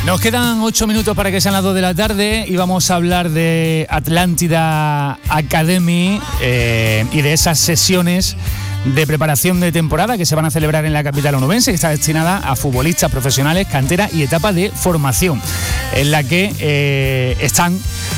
Nos quedan 8 minutos para que sean las 2 de la tarde y vamos a hablar de Atlántida Academy y de esas sesiones de preparación de temporada que se van a celebrar en la capital onubense, que está destinada a futbolistas profesionales, cantera y etapa de formación, en la que están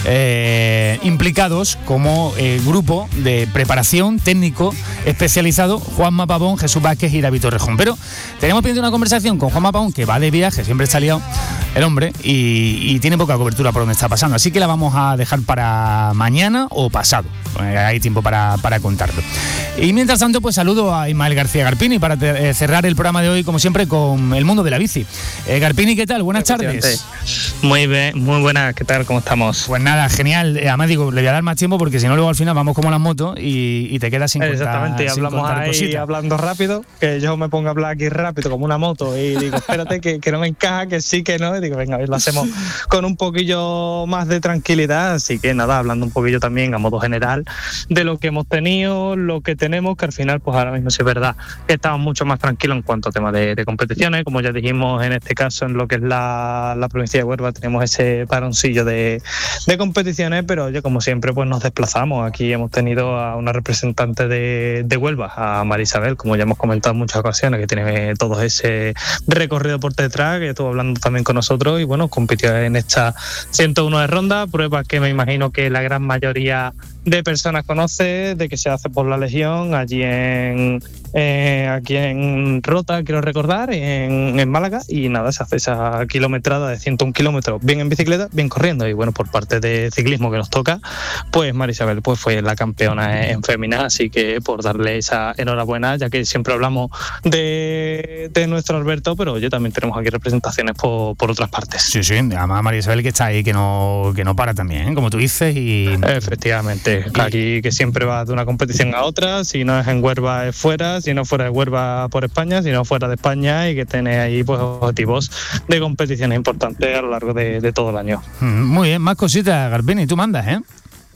implicados como grupo de preparación técnico especializado Juanma Pavón, Jesús Vázquez y David Torrejón. Pero tenemos pendiente una conversación con Juanma Pavón, que va de viaje, siempre está liado el hombre y tiene poca cobertura por donde está pasando, así que la vamos a dejar para mañana o pasado, hay tiempo para contarlo. Y mientras tanto, pues saludo a Ismael García Garpini para cerrar el programa de hoy, como siempre, con el mundo de la bici. Garpini, ¿qué tal? Buenas tardes. Muy bien, muy buenas, ¿qué tal? ¿Cómo estamos? Pues nada, genial. Además digo, le voy a dar más tiempo porque si no luego al final vamos como las motos y te quedas sin contar. Exactamente, sin hablamos ahí cositas. Hablando rápido, que yo me pongo a hablar aquí rápido como una moto y digo, espérate que no me encaja, que sí, que no, y digo, venga, a ver, lo hacemos con un poquillo más de tranquilidad, así que nada, hablando un poquillo también a modo general de lo que hemos tenido, lo que tenemos, que al final pues ahora mismo sí es verdad que estamos mucho más tranquilos en cuanto a temas de competiciones, como ya dijimos en este caso en lo que es la provincia de Huelva tenemos ese paroncillo de competiciones, pero oye, como siempre pues nos desplazamos. Aquí hemos tenido a una representante de Huelva, a María Isabel, como ya hemos comentado en muchas ocasiones, que tiene todo ese recorrido por detrás, que estuvo hablando también con nosotros y bueno, compitió en esta 101 de ronda, pruebas que me imagino que la gran mayoría de personas conoce, de que se hace por la Legión, allí aquí en Rota, quiero recordar, en Málaga, y nada, se hace esa kilometrada de 101 kilómetros, bien en bicicleta, bien corriendo, y bueno, por parte de ciclismo que nos toca, pues María Isabel pues fue la campeona en fémina, así que por darle esa enhorabuena, ya que siempre hablamos de nuestro Alberto, pero oye, también tenemos aquí representaciones por otras partes. Sí, además María Isabel que está ahí, que no para también, como tú dices, y efectivamente. Aquí que siempre va de una competición a otra, si no es en Huelva es fuera, si no fuera de Huelva por España, si no fuera de España, y que tiene ahí pues objetivos de competiciones importantes a lo largo de todo el año. Muy bien, más cositas, Garpini, tú mandas, ¿eh?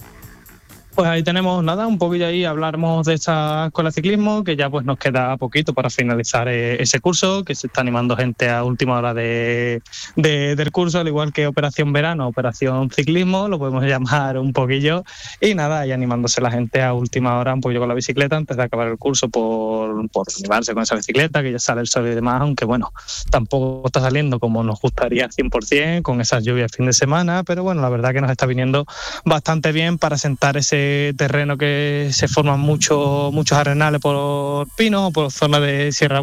Pues ahí tenemos nada, un poquillo ahí, hablamos de esta escuela de ciclismo, que ya pues nos queda poquito para finalizar ese curso, que se está animando gente a última hora del curso, al igual que Operación Verano, Operación Ciclismo, lo podemos llamar un poquillo, y nada, y animándose la gente a última hora un poquillo con la bicicleta antes de acabar el curso por animarse con esa bicicleta, que ya sale el sol y demás, aunque bueno, tampoco está saliendo como nos gustaría 100%, con esas lluvias fin de semana, pero bueno, la verdad que nos está viniendo bastante bien para sentar ese terreno que se forman muchos arenales por Pino, por zona de Sierra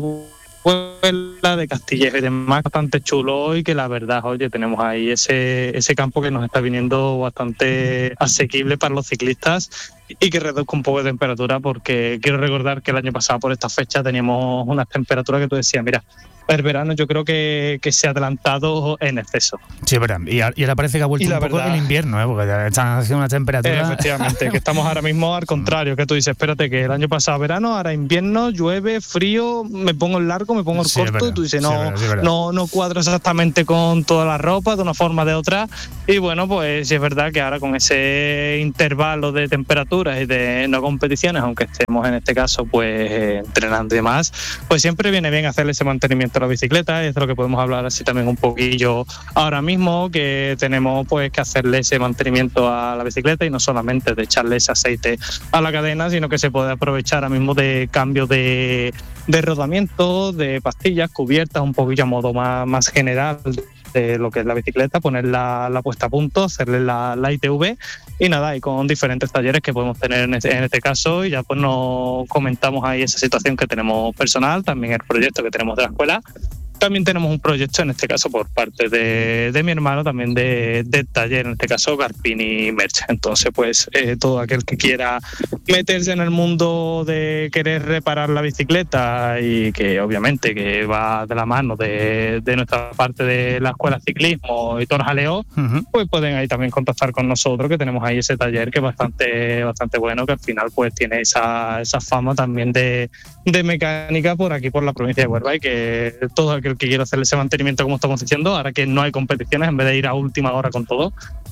Buela, de Castillejo y demás, bastante chulo, y que la verdad, oye, tenemos ahí ese campo que nos está viniendo bastante asequible para los ciclistas y que reduzca un poco de temperatura, porque quiero recordar que el año pasado por esta fecha teníamos unas temperaturas que tú decías, mira, el verano yo creo que se ha adelantado en exceso. Sí, es verdad. Y ahora parece que ha vuelto un poco el invierno, porque ya están haciendo una temperatura... Efectivamente, que estamos ahora mismo al contrario, que tú dices, espérate, que el año pasado verano, ahora invierno, llueve, frío, me pongo el largo, me pongo el corto, y tú dices, no cuadro exactamente con toda la ropa, de una forma o de otra, y bueno, pues sí es verdad que ahora con ese intervalo de temperaturas y de no competiciones, aunque estemos en este caso pues entrenando y demás, pues siempre viene bien hacerle ese mantenimiento a la bicicleta, y es de lo que podemos hablar así también un poquillo ahora mismo, que tenemos pues que hacerle ese mantenimiento a la bicicleta, y no solamente de echarle ese aceite a la cadena, sino que se puede aprovechar ahora mismo de cambio de rodamiento, de pastillas, cubiertas, un poquillo a modo más general de lo que es la bicicleta, poner la puesta a punto, hacerle la ITV, y nada, y con diferentes talleres que podemos tener en este caso, y ya pues nos comentamos ahí esa situación que tenemos personal, también el proyecto que tenemos de la escuela. También tenemos un proyecto, en este caso por parte de mi hermano, también de taller, en este caso Garpini Merch. Entonces, pues todo aquel que quiera meterse en el mundo de querer reparar la bicicleta, y que obviamente que va de la mano de nuestra parte de la escuela de ciclismo y todo el jaleo, pues pueden ahí también contactar con nosotros, que tenemos ahí ese taller que es bastante bueno, que al final pues tiene esa fama también de mecánica por aquí, por la provincia de Huelva, y que todo aquel que quiera hacer ese mantenimiento, como estamos diciendo, ahora que no hay competiciones, en vez de ir a última hora con todo,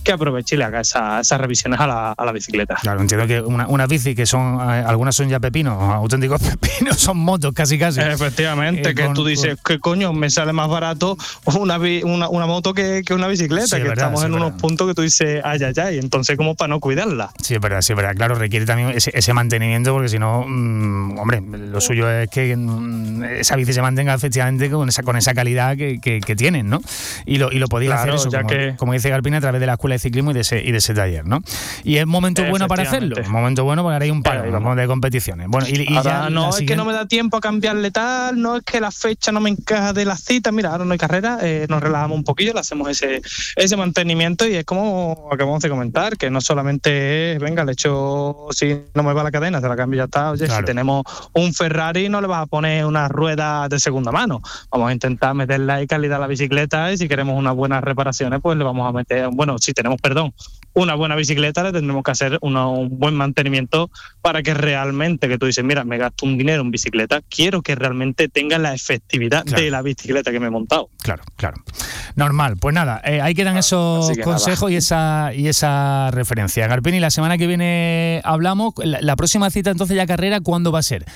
que aproveche y le haga esas revisiones a la bicicleta. Claro, entiendo que una bici que son, algunas son ya pepinos, auténticos pepinos, son motos casi. Efectivamente, que tú dices, ¿qué coño? Me sale más barato una moto que una bicicleta, sí, que verdad, estamos en unos puntos que tú dices, ay, entonces como para no cuidarla. Sí, es verdad, claro, requiere también ese mantenimiento, porque si no, hombre, lo suyo es que esa bici se mantenga efectivamente con esa calidad que tienen, ¿no? Y lo podéis hacer eso, como dice Garpini, a través de la escuela de ciclismo y de ese taller, ¿no? Y es momento bueno para hacerlo, momento bueno porque ahora hay un paro de competiciones. Bueno, y ahora ya es que no me da tiempo a cambiarle tal, no es que la fecha no me encaja de las citas, mira, ahora no hay carrera, nos relajamos un poquillo, le hacemos ese mantenimiento y es como acabamos de comentar, que no solamente es, venga, le echo, si no me va la cadena, se la cambio y ya está. Oye, claro, si tenemos un Ferrari no le vas a poner una rueda de segunda mano, vamos a intentar meterle ahí calidad a la bicicleta y si queremos unas buenas reparaciones, pues le vamos a meter, si tenemos una buena bicicleta, le tendremos que hacer un buen mantenimiento para que realmente, que tú dices, mira, me gasto un dinero en bicicleta, quiero que realmente tenga la efectividad de la bicicleta que me he montado. Claro. Normal. Pues nada, ahí quedan esos consejos y esa referencia. Garpini, la semana que viene hablamos. La próxima cita entonces ya carrera, ¿cuándo va a ser?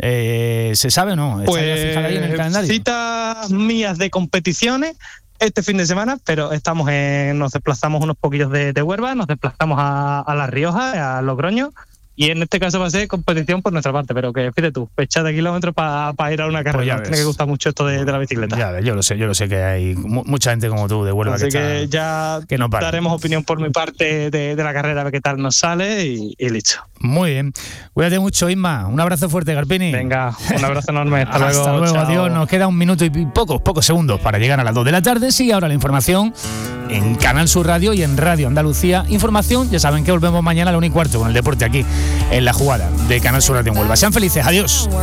¿Se sabe o no? ¿Está ya fijada ahí en el calendario? Citas mías de competiciones este fin de semana, pero nos desplazamos unos poquillos de Huelva, nos desplazamos a La Rioja, a Logroño, y en este caso va a ser competición por nuestra parte, pero que fíjate tú, fecha de kilómetros para ir a una carrera. Pues tiene que gustar mucho esto de la bicicleta. Ya ves, yo lo sé que hay mucha gente como tú de Huelva. Así que ya no daremos opinión por mi parte de la carrera, a ver qué tal nos sale y listo. Muy bien. Cuídate mucho, Isma. Un abrazo fuerte, Garpini. Venga, un abrazo enorme. Hasta luego, chao. Adiós. Nos queda un minuto y pocos segundos para llegar a las 2 de la tarde. Sigue ahora la información en Canal Sur Radio y en Radio Andalucía Información. Ya saben que volvemos mañana a la 1:15 con el deporte aquí en La Jugada de Canal Sur Radio en Huelva. Sean felices. Adiós.